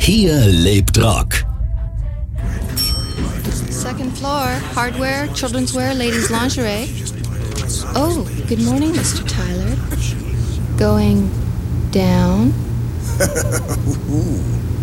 Hier lebt Rock. Second floor, hardware, children's wear, ladies' lingerie. Oh, good morning, Mr. Tyler. Going down?